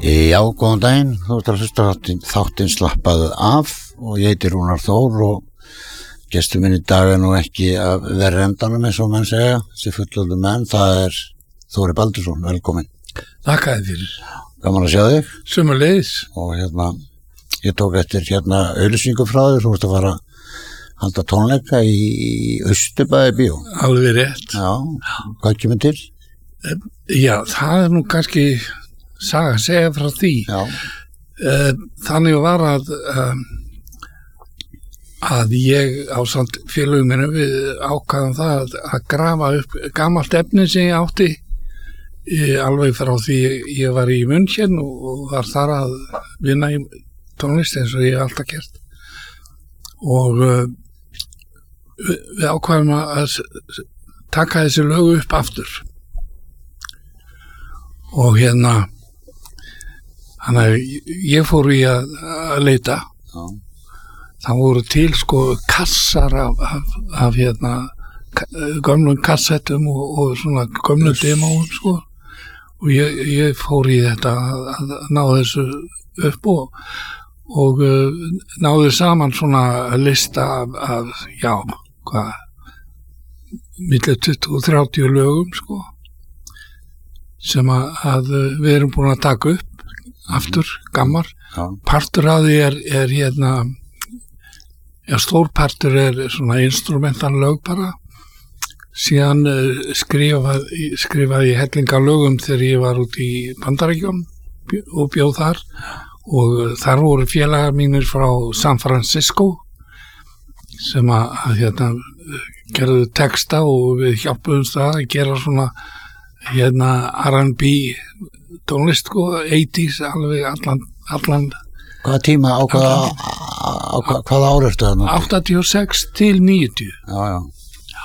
Já, góðan daginn, þú ert að hlusta þáttinn Slappaðu af og ég heiti Rúnar Þór og gestur minn í dag nú ekki að vera endanum eins og menn segja, þessi fullorðnu menn, það Þóri Baldursson, velkomin. Þakka þér fyrir. Gaman að sjá þig. Sömuleiðis. Og ég tók eftir auglýsingu frá þér, þú ert að fara að halda tónleika í Austurbæði bíó. Alveg rétt. Já, hvað kemur til? Já, það nú kannski saga að segja frá því. Já. Þannig var að ég ásamt félögum minni við ákvaðum það að grafa upp gamalt efni sem ég átti alveg frá því ég var í München og var þar að vinna í tónlist eins og ég hef alltaf gert. Og við ákvaðum að taka þessi lög upp aftur. Og þannig að ég fór í að leita. Já. Það voru til kassar af gömlum kassettum og svona gömlum demóum og ég fór í þetta að ná þessu upp og náði saman svona lista af milli 20 og 30 lögum sem að við erum búin að taka upp aftur, gammar. Já. Partur af því stór partur svona instrumental lög bara. Síðan skrifaði ég hellinga lögum þegar ég var út í Bandaríkjum og bjóð þar og þar voru félagar mínir frá San Francisco sem að gerðu texta og við hjálpuðum það að gera svona R&B tónlist 80s alveg allan Hvaða tíma á hvaða ár ertu þarna? 86 til 90. Já.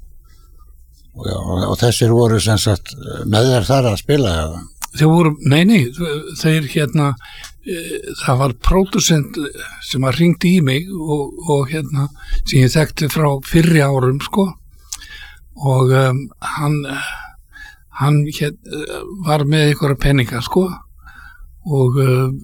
Og þessir voru sem sagt með þér þar að spila eða? Þeir voru, nei, þeir það var pródusent sem að hringdi í mig og sem ég þekkti frá fyrri árum og hann var með einhverja peninga og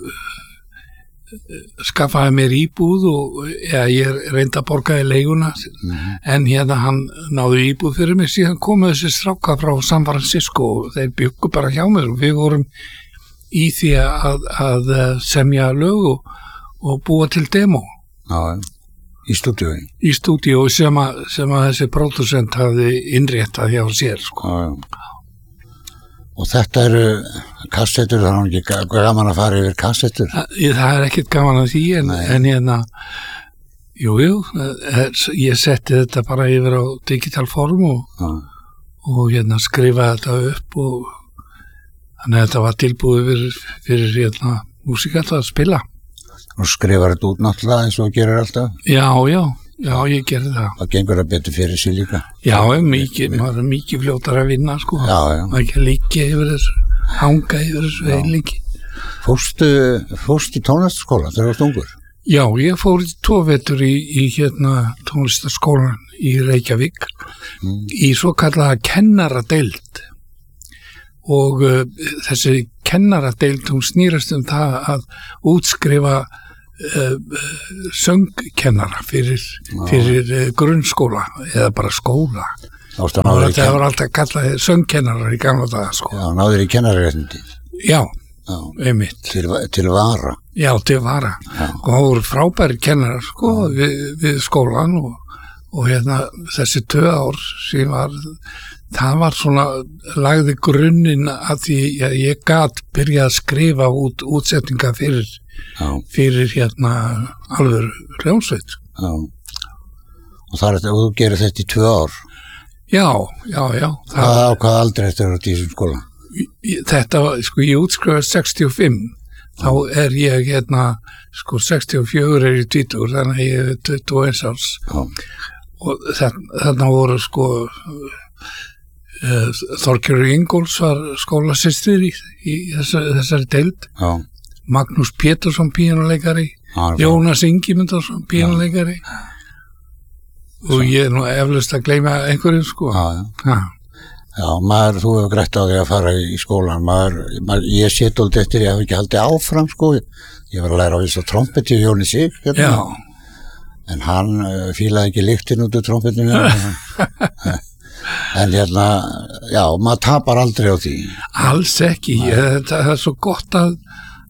skaffaði mér íbúð og ég reyndi að borga í leiguna en hann náði íbúð fyrir mig. Síðan komu þessi strákar frá San Francisco og þeir bjuggu bara hjá mér og við vorum í því að semja lög og búa til demo. Já, í stúdíói. Í stúdíói sem að þessi pródusent hafði innréttað hjá sér. Já. Og þetta eru kassettur, það er ekki gaman að fara yfir kassettur? Það ekkert gaman að því, en jú, ég setti þetta bara yfir á digital form og skrifaði þetta upp og þannig að þetta var tilbúið fyrir músíkant að spila. Og skrifar þetta út náttúrulega eins og gerir alltaf? Já, ég gerði það. Það gengur að betur fyrir sig líka? Já, maður er mikið fljótar að vinna, Já. Maður ekki að liggja yfir þessu, hanga yfir þessu heilingi. Fórstu í tónlistaskóla þegar þú varst ungur? Já, ég fór í 2 vetur í tónlistaskólan í Reykjavík í svo kallaða kennaradeild og þessi kennaradeild hún snýrast það að útskrifa söngkennara fyrir grunnskóla eða bara skóla. Það var alltaf kallað söngkennarar í gamla daga. Já, náður í kennararéttindi. Já, einmitt. Til vara. Já, til vara. Og það voru frábæri kennarar við skólan og þessi 2 ár sem það var svona lagði grunninn að því að ég gat byrjað að skrifa útsetninga fyrir alveg hljómsveit. Já. Og þú gerir þetta í 2 ár? Já. Hvað aldrei eftir þetta í þessum skóla? Þetta var, ég útskrifaði 65, þá er ég 64 er ég 20, þannig að ég er 21 árs. Og þarna voru Þorgerður Ingólfs var skólasystir í þessari deild. Já. Magnús Pétursson píanóleikari, Jónas Ingimundarsson píanóleikari og ég er nú eflaust að gleyma einhverjum Já. Já, þú hefur grætt á því að fara í skólan, ég sé dálítið eftir, ég hef ekki haldið áfram, sko, ég var að læra á þess að trompeti Jóni Sig, Já. En hann fílaði ekki lyktin út úr trompetinu, en já, maður tapar aldrei á því. Alls ekki, það er svo gott að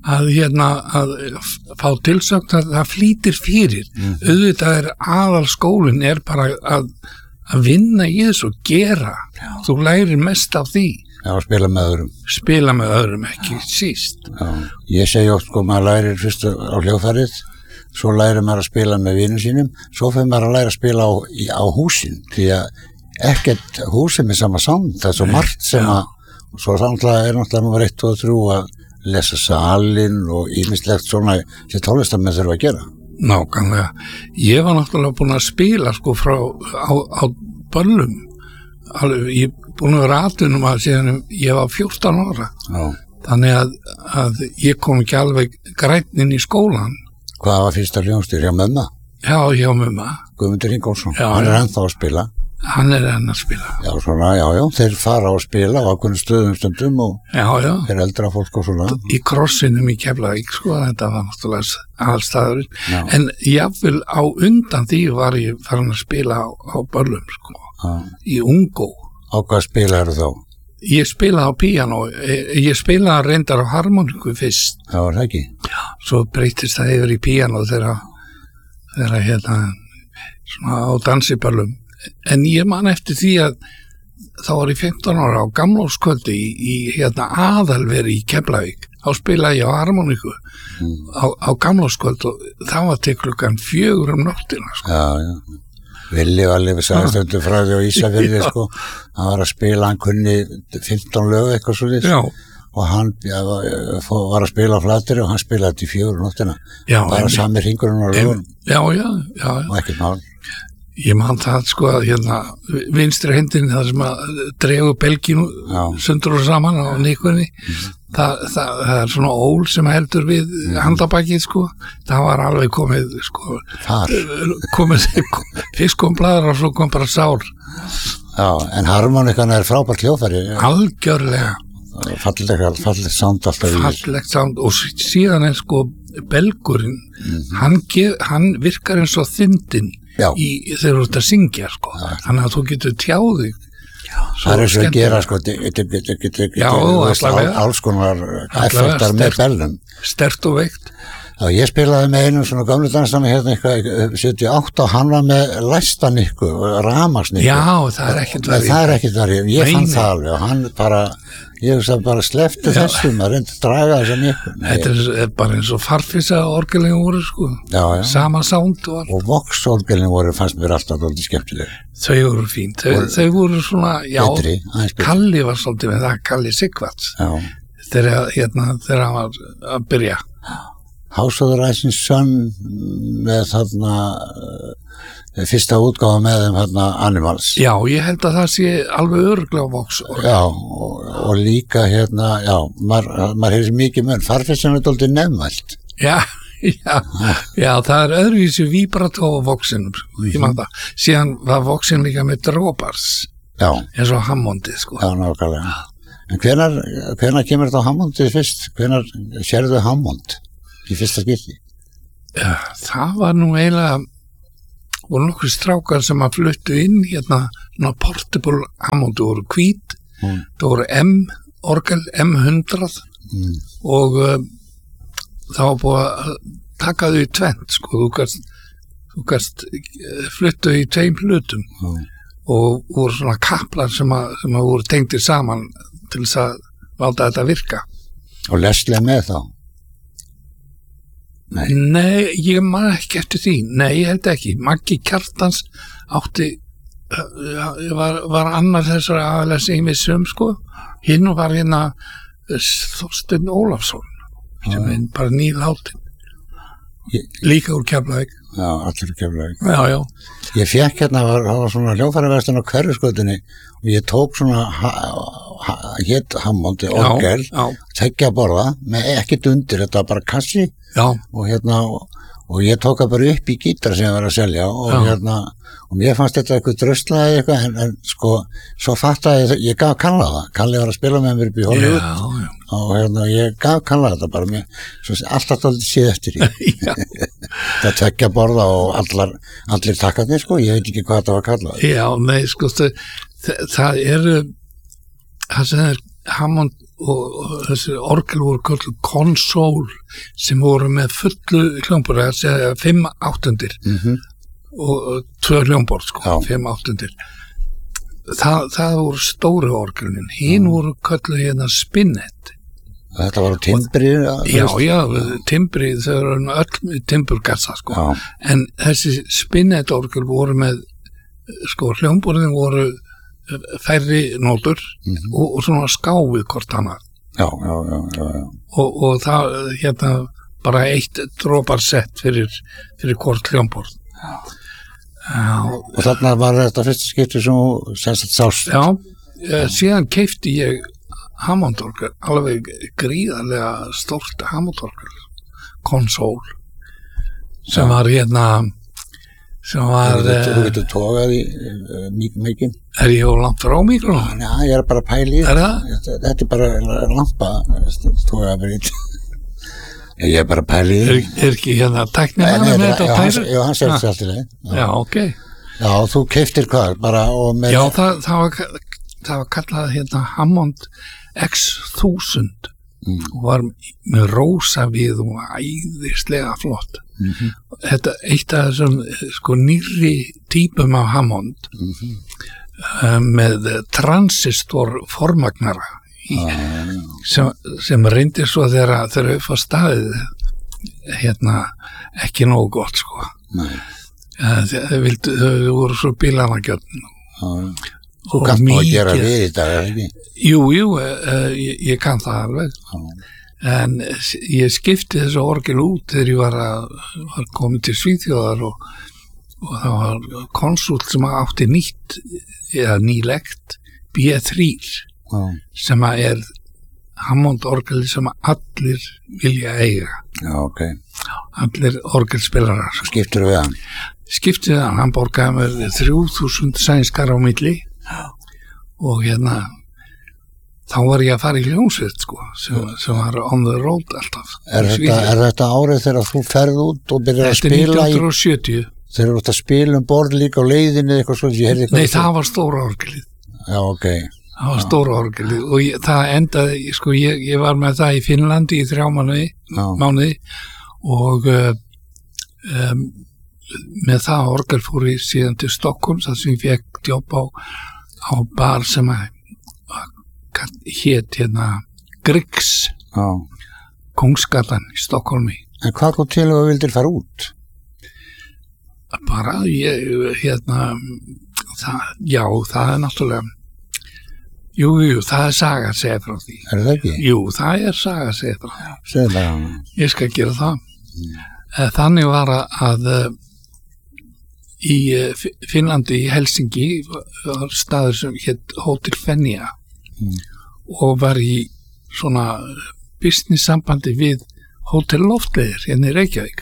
fá tilsagt að það flýtir fyrir. Auðvitað aðalskólinn bara að vinna í þessu og gera. Þú lærir mest af því. Já, spila með öðrum. Spila með öðrum, ekki síst. Já, ég segi oft, sko, maður lærir fyrst á hljóðfærið, svo lærir maður að spila með vinum sínum, svo fyrir maður að læra að spila á húsin, því að ekkert húsin með sama sound, það er svo margt sem svo náttúrulega númer 1, 2 og 3 að lesa salin og ýmislegt svona sem tónlistarmenn þurfa að gera. Nákvæmlega. Ég var náttúrulega búin að spila sko á böllum. Ég búin að vera atvinnum að síðan ég var 14 ára. Já. Þannig að ég kom ekki alveg grænn inn í skólan. Hvað var fyrsta hljómsdýr hjá mömmu? Já, hjá mömmu. Guðmundur Ingólfsson. Já, hann ennþá að spila. Hann enn að spila. Já, svona, já, þeir fara að spila á ákveðnum stöðum stundum og þeir eldra fólk og svona. Í krossinum í Keflavík, sko, þetta var náttúrulega aðalstaðurinn. En jafnvel á undan því var ég farin að spila á böllum, sko, í Ungó. Á hvað spilaðu þá? Ég spilaði á píanó, ég spilaði reyndar á harmoniku fyrst. Það var það ekki? Já, svo breytist það yfir í píanó þegar svona á dansiböllum. En ég man eftir því að þá var ég 15 ára á gamlárskvöldi í aðalveri í Keflavík. Þá spilaði ég á harmoniku á gamlárskvöld og það var til klukkan 4 nóttina, sko. Já. Villi var alveg sagðastöndum frá því á Ísafirði, sko. Hann var að spila, hann kunni 15 lög eitthvað svo þess. Já. Og hann var að spila á Flateyri og hann spilaði til 4 nóttina. Já. Bara sami hringurinn á lögun. Já. Og ekkert mál. Ég man það, sko, að vinstri hendin, það sem að dregu belginu sundur og saman á nikunni. Það er svona ól sem heldur við handabakið, sko. Það var alveg komið, sko, fyrst kom blaðar og svo kom bara sár. Já, en harmonikan frábært hljóðfæri. Algjörlega. Fallegt sound alltaf í. Fallegt sound og síðan sko belgurinn, hann virkar eins og þindin þegar þú ert að syngja, sko. Þannig að þú getur tjáði. Það er svo að gera, sko, alls konar effektar með bellum. Sterkt og veikt. Já, ég spilaði með einum svona gamlu dansdana eitthvað 78 og hann var með læstanikku, rafmagnsnikku. Já, það er ekkert verið. Það er ekkert verið, ég fann það alveg og hann ég bara slefti þessum að reynda að draga þessa nikku. Þetta er bara eins og farfisa orgelin voru, sko. Já. Sama sound og allt. Og Vox orgelin fannst mér alltaf svolítið skemmtileg. Þau voru fín, þau voru svona, betri, Kalli var svolítið með það, Kalli Sigvarts. Já. Þegar hann var að byrja. House of the Rising Sun með fyrsta útgáfa með þeim Animals. Já, ég held að það sé alveg örugglega Vox. Já, og líka maður hefði mikið mun, farfissan dálítið nefnvælt. Já, það er öðruvísi vibrato á Voxinum, ég man það. Síðan var Voxin líka með dropars. Já. Eins og Hammondið, sko. Já, nákvæmlega. En hvenær kemur þetta á Hammondið fyrst? Hvenær sérðu Hammond? Í fyrsta skipti? Já, það var nú eiginlega voru nokkur strákar sem að fluttu inn svona portable Hammond, voru hvít, það voru orgel M100 og það var búið að taka þau í tvennt, sko, þú gast fluttu í 2 hlutum og voru svona kaplar sem að voru tengdir saman til þess að valda þetta virka. Og Leslie með þá? Nei, ég man ekki eftir því. Nei, ég held ekki. Maggi Kjartans var annar þessar aðalega sem við sko. Hinn var Þorsteinn Ólafsson sem bara nýláttinn. Líka úr Keflavík. Já, allir úr Keflavík. Já. Ég fekk það var svona hljóðfæraverslun á Hverfisgötunni og ég tók svona hét Hammond orgel, 2 borða með ekkert undir, þetta var bara kassi Já. Og ég tók það bara upp í gítar sem ég var að selja og mér fannst þetta eitthvað dröslaði eitthvað en sko, svo fattaði ég gaf Kalla það. Kalli var að spila með mér upp í Hollywood og ég gaf Kalla þetta bara mér, svo alltaf aldrei séð eftir því. Það tveggja borða og allir takkarnir sko, ég veit ekki hvað þetta var kallað. Já, nei, sko, það sem Hammond og þessi orgel voru kallað konsól sem voru með fullu hljómbor, það segja 5/8 og 2 hljómbor sko, 5/8. Það voru stóru orgelin, hinn voru kallað hérna spinnet. Þetta var timbri? Já, timbri, þau eru öll timburgassa sko, en þessi spinnet orgel voru með, sko, hljómborðin voru færri nótur og svona skáfið hvort annað. Já. Og það bara eitt droparsett fyrir hvort hljómborð. Og þarna var þetta fyrsta skipti sem semst sást. Já, síðan keypti ég Hammond-orgel, alveg gríðarlega stórt Hammond-orgel, konsól, sem var Þú getur tókað í mikinn. Er ég á langt frá mikrofónu? Já, ég bara að pæla í þetta er bara lampa tókað bara í ég bara að pæla í Er ekki tæknir með þetta að pæla? Já, hann segir þetta alltaf Já, ok. Já, þú keyptir hvað? Já, það var kallað Hammond X1000 og var með rósa við og æðislega flott. Þetta eitt af þessum sko nýrri típum af Hammond með transistor formagnara sem reyndi svo þegar þau upp á staðið ekki nógu gott sko. Þau voru svo bílanagjörn Þú kannt nú að gera við í dag, ekki? Jú, ég kann það alveg. En ég skipti þessu orgel út þegar ég var komin til Svíþjóðar og það var konsult sem átti nýlegt B3 sem er Hammond orgel sem allir vilja eiga. Já, ok. Allir orgelspilarar. Skiptir við hann? Skipti við hann borgaði mér 3000 sænskar á milli og þá var ég að fara í hljómsveit sko, sem var on the road alltaf. Er þetta árið þegar þú ferð út og byrjar að spila? Þetta er 1970. Þegar þú ert að spila borð líka á leiðinni eitthvað svona? Nei, það var stóra orgelið. Já, ok. Það var stóra orgelið og það endaði, sko, ég var með það í Finnlandi í 3 mánuði og með það orgel fór ég síðan til Stockholm þar sem ég fekk jobb á bar sem hét Griggs Kungsgatan í Stockholmi. En hvað kom til að þú vildir fara út? Bara það er náttúrulega jú, það er saga að segja frá því. Er það ekki? Jú, það er saga að segja frá því. Segðu það. Ég skal gera það. Þannig var að í Finnlandi, í Helsingi var staður sem hét Hotel Fenja og var í svona business sambandi við Hotel Loftleiðir hérna í Reykjavík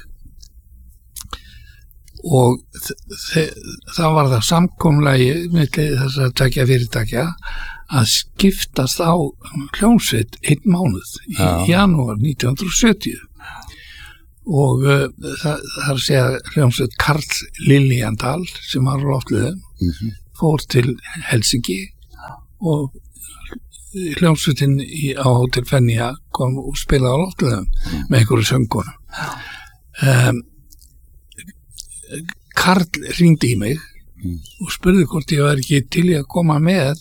og það var það samkomulagi milli þess að takja fyrirtækja að skiptast á hljómsveit 1 mánuð í janúar 1970 og það er að segja hljómsveit Karl Liljendal sem var á Loftleiðum fór til Helsingi og hljómsveitin á Hotel Fenja kom og spilaði á Loftleiðum með einhverju söngunum. Karl hringdi í mig og spurði hvort ég var ekki til í að koma með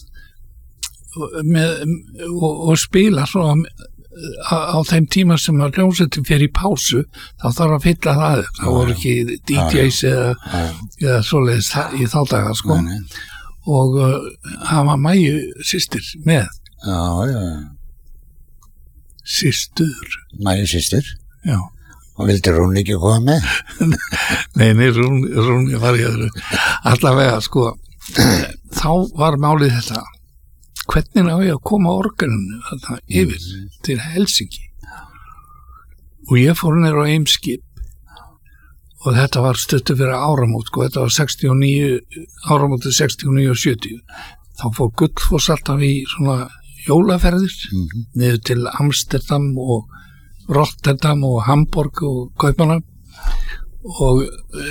og spila svo á þeim tíma sem að hljómsveitin fer í pásu þá þarf að fylla það upp. Það voru ekki DJs eða svoleiðis í þá daga sko. Og hann var Mæju systir með. Já. Systur. Mæju systir? Já. Og vildi Rúni ekki koma með? Nei, Rúni var í öðru. Allavega, sko, þá var málið þetta. Hvernig á ég að koma orgelinu þarna yfir til Helsingi? og ég fór nýr á Eimskip og þetta var stuttu fyrir áramót sko, þetta var 69, áramótið 69 og 70 þá fór Gullfoss alltaf í svona jólaferðir niður til Amsterdam og Rotterdam og Hamburg og Kaupmannahöfn og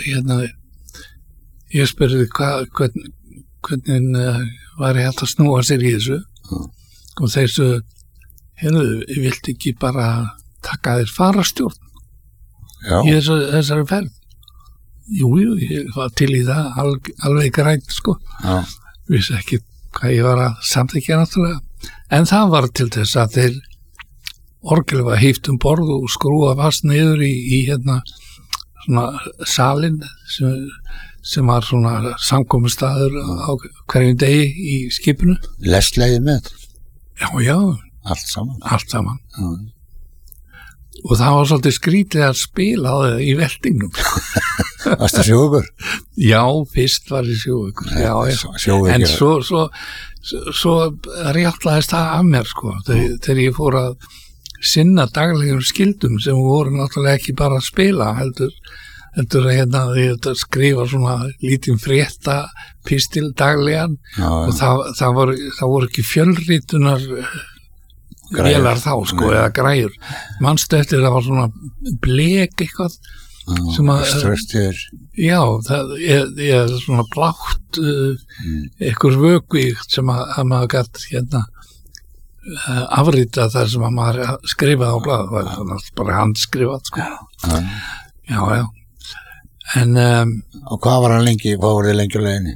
ég spurði hvernig væri hægt að snúa sér í þessu og þeir svo ég vilti ekki bara taka þér farastjórn í þessari ferð. Jú, ég var til í það alveg grænt sko. Vissi ekki hvað ég var að samþykkja náttúrulega. En það var til þess að þeir orgelið var híft borð og skrúa fast niður í svona salin sem var svona samkomustaður á hverjum degi í skipinu. Leslegið með? Já. Allt saman. Og það var svolítið skrítið að spila á það í veltingnum. Varstu sjóugur? Já, fyrst var ég sjóugur. En svo réttlaðist það af mér sko, þegar ég fór að sinna daglegum skildum sem voru náttúrulega ekki bara að spila, heldur að ég skrifa svona lítinn frétta pistil daglegan og það voru ekki fjölritunar vélar þá sko, eða græjur. Manstu eftir það var svona blek eitthvað sem að það er svona blátt einhver vökvi sem að maður gætt afrita þar sem að maður skrifaði á blað, það var bara handskrifað sko. Já. En og hvað var hann lengi, hvað voru þið lengi á leiðinni?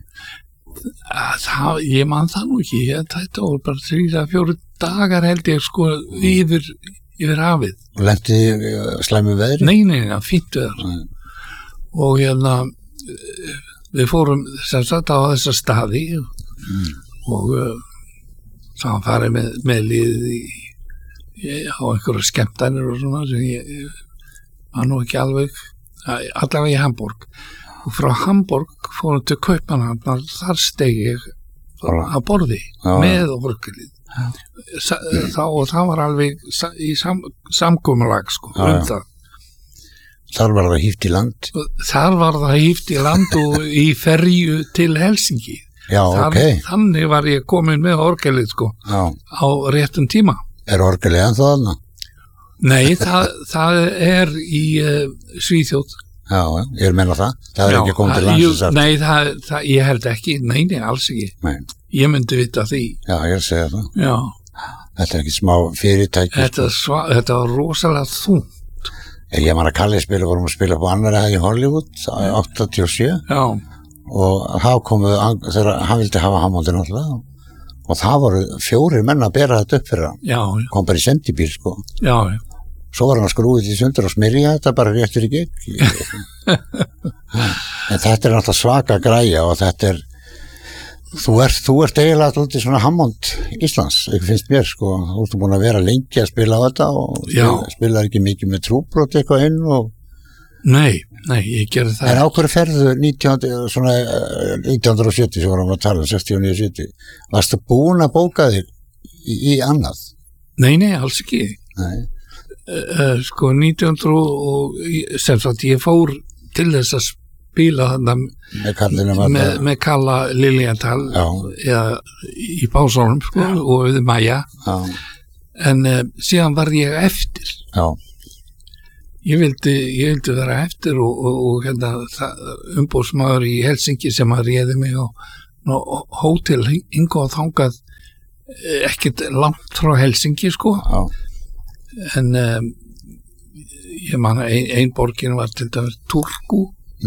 Ég man það nú ekki, þetta voru bara 3-4 dagar held ég sko yfir hafið. Og lenti slæmu veðri? Nei, fínt veður. Og við fórum sem sagt á þessa staði og það farið með liðið á einhverja skemmtanir og svona sem ég var nú ekki allavega í Hamburg. Og frá Hamburg fórum til Kaupmannahafnar, þar steig ég að borði með orgelið. Og það var alveg í samkomulag sko, það. Þar var það híft í land? Þar var það híft í land og í ferju til Helsinki. Þannig var ég komin með orgelið sko, á réttum tíma. Er orgelið ennþá þarna? Nei, það er í Svíþjóð. Já, ég meina það. Það er ekki komið til landsins aftur. Nei, ég held ekki. Nei, alls ekki. Nei. Ég myndi vita því. Já, ég segja það. Já. Þetta er ekki smá fyrirtæki. Þetta var rosalega þungt. Ég man að Kalli vorum að spila på annarri hæð í Hollywood, 87. Já. Og það komuð, þegar hann vildi hafa Hammondin alltaf. Og það voru 4 menn að bera þetta upp fyrir hann. Já. Kom bara í sendibíl, sko. Já. Svo var hann að skrúið í sundur og smyrja þetta bara réttur í gegn. En þetta er náttúrulega svaka græja og þetta er, þú ert eiginlega alltaf svona Hammond Íslands, ekki finnst mér sko, þú ert búin að vera lengi að spila á þetta og spilaði ekki mikið með trúbrot eitthvað inn og... Nei, ég gerði það. En á hverju ferðu 1970 sem vorum að tala, 69-70, varstu búin að bóka þig í annað? Nei, alls ekki. Nei. Sko 1900 og sem sagt ég fór til þess að spila þarna með Kalla Liljenthal eða í Pásunum sko, og við Maja en síðan var ég eftir ég vildi vera eftir og umbóðsmaður í Helsinki sem að réði mig á hótel hingað og þangað ekkert langt frá Helsinki sko en ég man að ein borgin var til dæmis Turku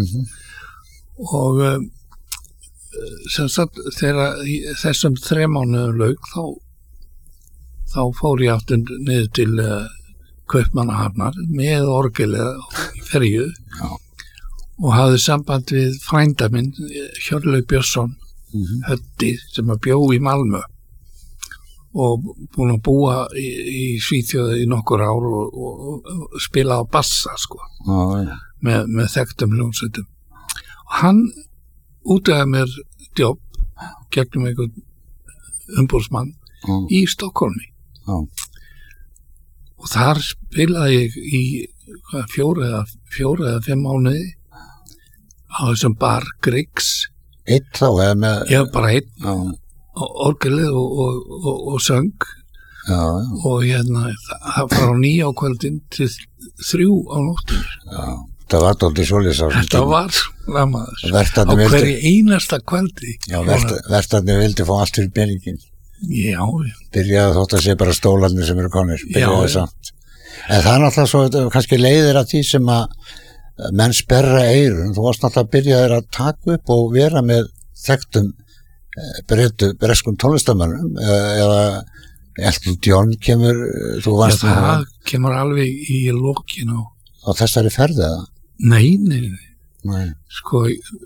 og sem sagt þegar þessum 3 mánuðum lauk þá fór ég aftur niður til Kaupmannahafnar með orgelið í ferju og hafði samband við frænda minn Hjörleif Björnsson Höddi sem að bjó í Malmö og búin að búa í Svíþjóði í nokkur ár og spila á bassa sko með þekktum hljómsveitum og hann útvegaði mér jobb gegnum einhvern umbóðsmann í Stokkólmi og þar spilaði ég í fjóra eða 5 mánuði á þessum bar Griggs. Einn þá eða með... Já, bara einn. Já, Orgelið og söng. já, Og það frá 9 á kvöldin til 3 á nóttin. já. Það var dálítið svoleiðis á þessum Þetta tíma. var lamaður. Á Vertarnir vildu... hverju einasta kvöldi. Já, vertarnir vildi fá allt fyrir peningin. Já, Byrjaði þótt að sé bara stólarnir sem eru konir. Byrjaði Já. samt. En það er náttúrulega svo, þetta kannski leiðir að því sem að menn sperra eyrun. Þú varst náttúrulega að byrjaðir að taka upp og vera með þekktum breskum tónlistamönnum eða Elton John kemur, þú varst það kemur alveg í lokin á þessari ferði eða? Nei. Nei. Sko,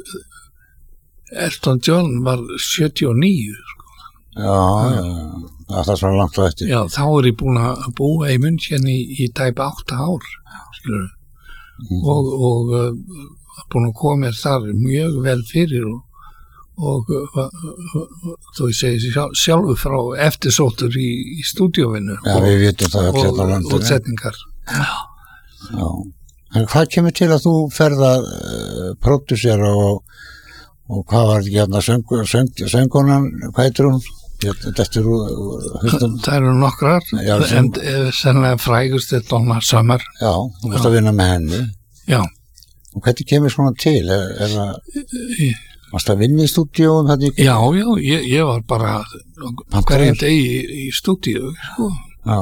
Elton John var 79, sko. Já, það er svona langt á eftir. Já, þá er ég búin að búa í München í tæpa 8 ár, skilur. Og búin að koma mér þar mjög vel fyrir og þú segi sjálfur frá eftirsóttur í stúdíóvinnu. Já, við vitum það öll hérna á og landinu. útsetningar. Já. En hvað kemur til að þú ferð að pródúsera og hvað var ekki hérna söngkonan, hvað heitir hún? Dettur hustum? Það eru nokkrar, Já, en sennilega frægust er Donna Summer. Já, þú varst að vinna með henni. Já. Og hvernig kemur svona til? Varst að vinna í stúdíóum? Já, ég var bara hverjum degi í stúdíu, sko, Já,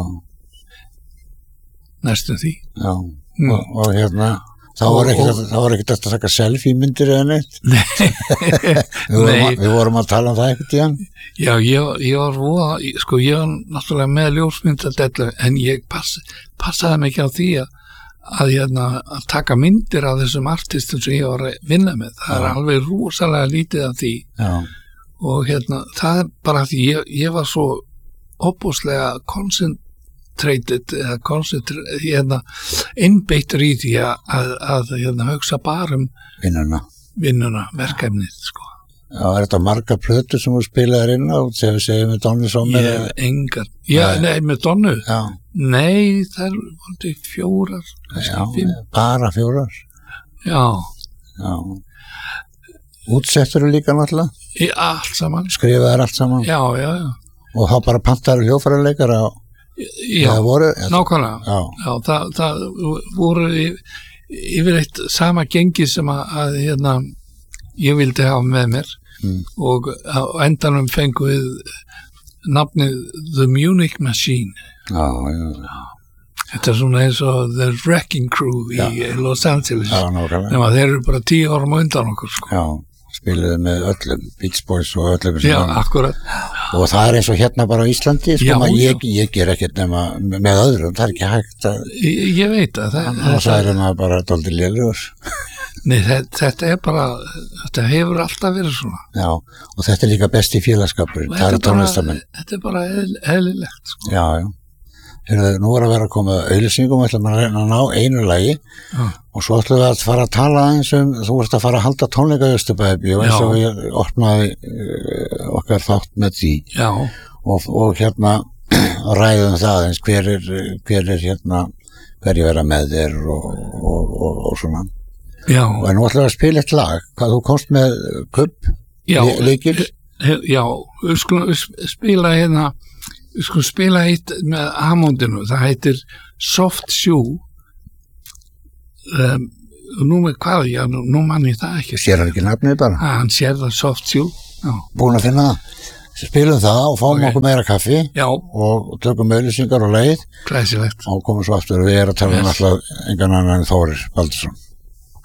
næstum því. já. Og hérna, þá var ekkert að taka selfie myndir eða neitt. Nei. Við vorum að tala um það ekkert í hann. Já, ég var voða, sko, ég var náttúrulega með ljósmyndadellu, en ég passaði mig ekki á því að taka myndir af þessum artistum sem ég var að vinna með. Það er alveg rosalega lítið af því. Já. Og það er bara því ég var svo opbúslega innbeittur í því að hugsa bara um vinnuna, verkefnið, sko. Já, er þetta marga plötur sem þú spilaðir inn á þegar við segjum með Donnu Sommer? Ég hef engar. Nei, með Donnu? Já. Nei, það voru 4, Já, 5. bara 4. Já. Já. Útsettur líka náttúrulega? Allt saman. Skrifaðir allt saman? Já. Og þá bara pantaður hljóðfæraleikara? Já, nákvæmlega. Já, það voru yfirleitt sama gengi sem að ég vildi hafa með mér. Og á endanum fengu við nafnið The Munich Machine. Já. Þetta er svona eins og The Wrecking Crew í Los Angeles. Já, nákvæmlega. Þegar þeir eru bara 10 árum undan okkur, sko. Já, spiluðu með öllum, Beach Boys og öllum. Já, akkurat. Og það er eins og hérna bara á Íslandi, sko, ég ger ekkert nema með öðrum, það er ekki hægt að... Ég veit að það er maður bara dálítið lélegur. Nei, þetta er bara, þetta hefur alltaf verið svona. Já, og þetta er líka besti félagskapurinn, það eru tónlistamenn. Þetta er bara eðlilegt, sko. Já. Nú er að vera að koma auglýsingum, við ætlum að reyna að ná einu lagi og svo ætlum við að fara að tala eins þú ert að fara að halda tónleika í Austurbæði og eins og ég opnaði okkar þátt með því. Já. Og ræðum það eins hver er vera með þér og svona. Já. Og nú ætlum við að spila eitt lag, hvað þú komst með kubb, leikil? Já, við skulum spila eitt með Hammondinu, það heitir Soft Shoe. Nú með hvað, nú mann ég það ekki. Sér hann ekki nafnið bara? Hann sér það, Soft Shoe. Já. Búin að finna það. Spilum það og fáum okkur meira kaffi. Já. Og tökum auglýsingar og leið. Glæsilegt. Og komum svo aftur og við erum að tala um alltaf engan annan en Þórir Baldursson.